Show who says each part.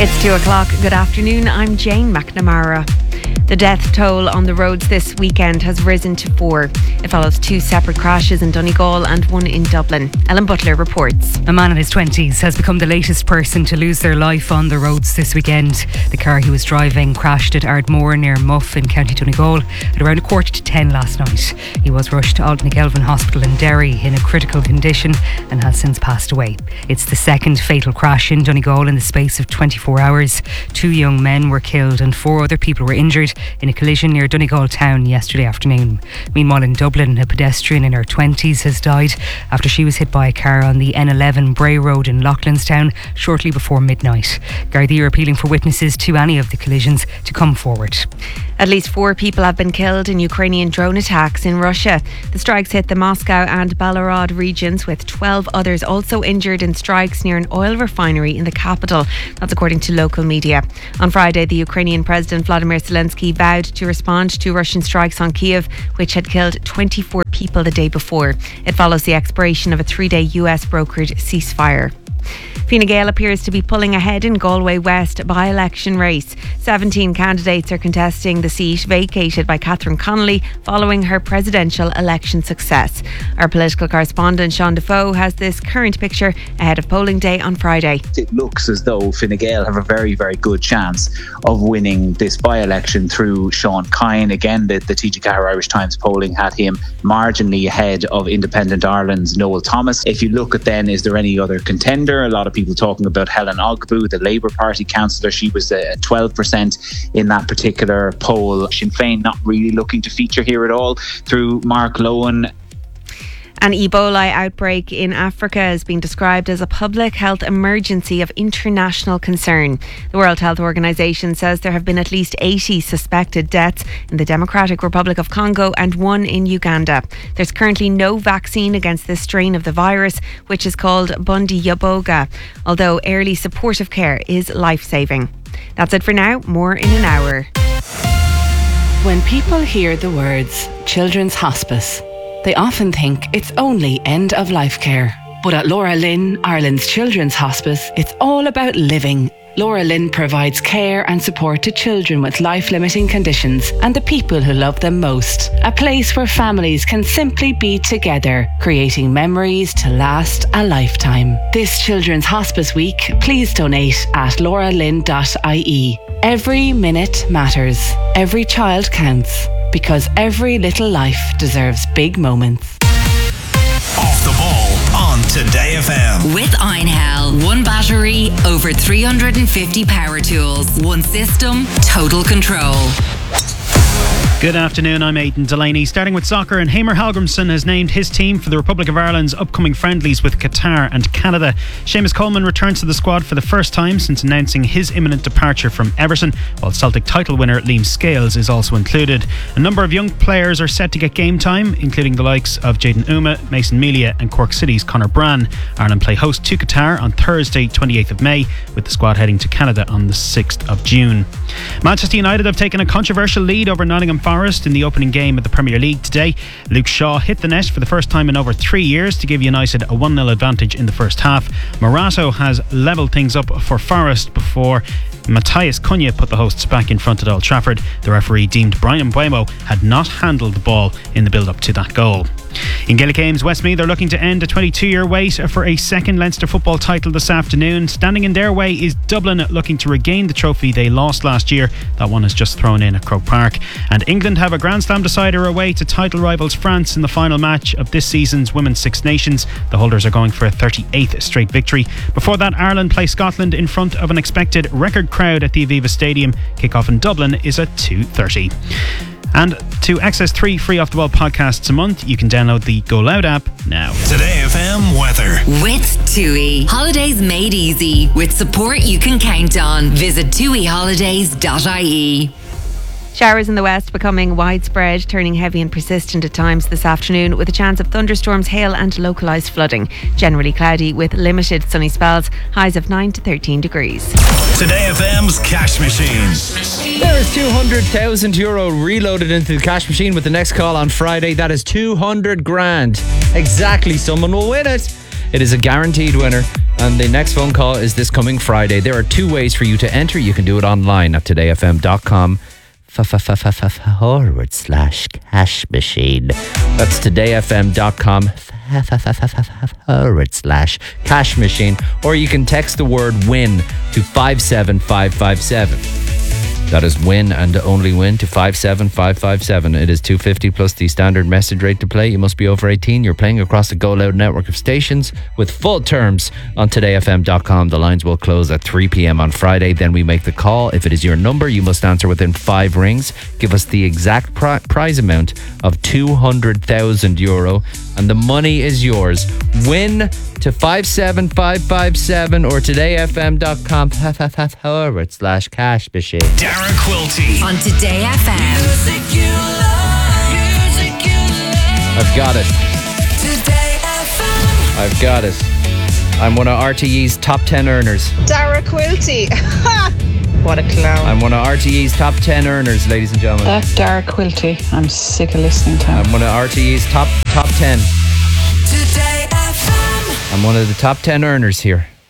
Speaker 1: It's 2 o'clock. Good afternoon. I'm Jane McNamara. The death toll on the roads this weekend has risen to 4. It follows 2 separate crashes in Donegal and 1 in Dublin. Ellen Butler reports.
Speaker 2: A man in his 20s has become the latest person to lose their life on the roads this weekend. The car he was driving crashed at Ardmore near Muff in County Donegal at around 9:45 last night. He was rushed to Altnagelvin Hospital in Derry in a critical condition and has since passed away. It's the second fatal crash in Donegal in the space of 24 hours. 2 young men were killed and 4 other people were injured in a collision near Donegal town yesterday afternoon. Meanwhile, in Dublin, a pedestrian in her 20s has died after she was hit by a car on the N11 Bray Road in Loughlinstown shortly before midnight. Gardaí are appealing for witnesses to any of the collisions to come forward.
Speaker 1: At least 4 people have been killed in Ukrainian drone attacks in Russia. The strikes hit the Moscow and Belgorod regions, with 12 others also injured in strikes near an oil refinery in the capital. That's according to local media. On Friday, the Ukrainian President Vladimir Zelensky vowed to respond to Russian strikes on Kiev, which had killed 24 people the day before. It follows the expiration of a 3-day US brokered ceasefire. Fine Gael appears to be pulling ahead in Galway West by-election race. 17 candidates are contesting the seat vacated by Catherine Connolly following her presidential election success. Our political correspondent Sean Defoe has this current picture ahead of polling day on Friday.
Speaker 3: It looks as though Fine Gael have a very, very good chance of winning this by-election through Sean Kine. Again, the TG4 Irish Times polling had him marginally ahead of Independent Ireland's Noel Thomas. If you look at then, is there any other contender? A lot of people talking about Helen Ogbu, the Labour Party councillor. She was at 12% in that particular poll. Sinn Féin not really looking to feature here at all through Mark Lohan.
Speaker 1: An Ebola outbreak in Africa has been described as a public health emergency of international concern. The World Health Organization says there have been at least 80 suspected deaths in the Democratic Republic of Congo and 1 in Uganda. There's currently no vaccine against this strain of the virus, which is called Bundiyaboga, although early supportive care is life-saving. That's it for now. More in an hour.
Speaker 4: When people hear the words Children's Hospice, they often think it's only end-of-life care. But at Laura Lynn, Ireland's Children's Hospice, it's all about living. Laura Lynn provides care and support to children with life-limiting conditions and the people who love them most. A place where families can simply be together, creating memories to last a lifetime. This Children's Hospice Week, please donate at lauralynn.ie. Every minute matters. Every child counts. Because every little life deserves big moments.
Speaker 5: Off the ball on Today FM.
Speaker 6: With Einhell. 1 battery, over 350 power tools. 1 system, total control.
Speaker 7: Good afternoon, I'm Aidan Delaney. Starting with soccer, and Hamer Hallgrimsson has named his team for the Republic of Ireland's upcoming friendlies with Qatar and Canada. Seamus Coleman returns to the squad for the first time since announcing his imminent departure from Everton, while Celtic title winner Liam Scales is also included. A number of young players are set to get game time, including the likes of Jayden Uma, Mason Melia and Cork City's Conor Brann. Ireland play host to Qatar on Thursday 28th of May, with the squad heading to Canada on the 6th of June. Manchester United have taken a controversial lead over Nottingham Forest in the opening game of the Premier League today. Luke Shaw hit the net for the first time in over 3 years to give United a 1-0 advantage in the first half. Morato has levelled things up for Forest before Matthias Cunha put the hosts back in front at Old Trafford. The referee deemed Brian Mbeumo had not handled the ball in the build-up to that goal. In Gaelic Games, Westmeath are looking to end a 22-year wait for a second Leinster football title this afternoon. Standing in their way is Dublin, looking to regain the trophy they lost last year. That one is just thrown in at Croke Park. And England have a Grand Slam decider away to title rivals France in the final match of this season's Women's Six Nations. The holders are going for a 38th straight victory. Before that, Ireland play Scotland in front of an expected record crowd at the Aviva Stadium. Kick-off in Dublin is at 2:30. And to access 3 free Off the Ball podcasts a month, you can download the Go Loud app now.
Speaker 5: Today FM weather.
Speaker 6: With TUI. Holidays made easy. With support you can count on. Visit tuiholidays.ie.
Speaker 1: Showers in the west becoming widespread, turning heavy and persistent at times this afternoon, with a chance of thunderstorms, hail and localised flooding. Generally cloudy with limited sunny spells, highs of 9 to 13 degrees.
Speaker 5: Today FM's cash machine.
Speaker 8: There is €200,000 reloaded into the cash machine with the next call on Friday. That is 200 grand. Exactly, someone will win it. It is a guaranteed winner. And the next phone call is this coming Friday. There are 2 ways for you to enter. You can do it online at todayfm.com/cash machine. That's todayfm.com/cash machine. Or you can text the word win to 57557. That is win and only win to 57557. It is $2.50 plus the standard message rate to play. You must be over 18. You're playing across the Go Loud network of stations with full terms on todayfm.com. The lines will close at 3 p.m. on Friday. Then we make the call. If it is your number, you must answer within 5 rings. Give us the exact prize amount of €200,000 and the money is yours. Win to 57557 or todayfm.com/cash machine.
Speaker 5: Dara Quilty
Speaker 6: on Today FM.
Speaker 8: I've got it.
Speaker 6: Today FM.
Speaker 8: I've got it. I'm one of RTE's top 10 earners.
Speaker 9: Dara Quilty. What a clown.
Speaker 8: I'm one of RTE's top 10 earners, ladies and gentlemen.
Speaker 9: That Dara Quilty. I'm sick of listening to him.
Speaker 8: I'm one of RTE's top 10.
Speaker 6: Today FM.
Speaker 8: I'm one of the top 10 earners here.